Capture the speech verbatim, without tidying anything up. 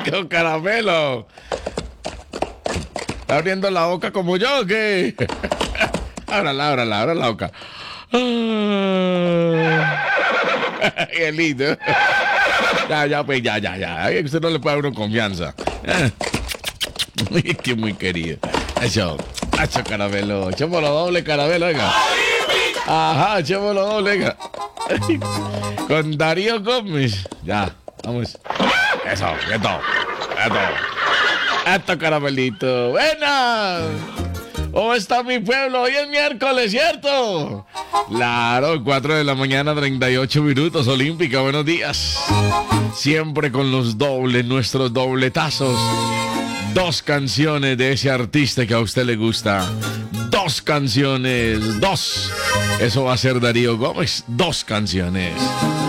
Con caramelo. ¿Está abriendo la boca como yo o qué? Ábrala, ábrala, ábrala la boca. Ah. Qué lindo. Ya, ya, pues, ya, ya, ya. Usted no le puede dar uno confianza. Que muy querido. Eso, eso, caramelo. Echémoslo doble, caramelo, venga. Ajá, echémoslo doble, venga. Con Darío Gómez. Ya, vamos. Eso, quieto, quieto. Esto, caramelito. Buenas. ¿Cómo está mi pueblo? Hoy es miércoles, ¿cierto? Claro, cuatro de la mañana, treinta y ocho minutos, Olímpica, buenos días. Siempre con los dobles, nuestros dobletazos. Dos canciones de ese artista que a usted le gusta. Dos canciones, dos. Eso va a ser Darío Gómez, dos canciones.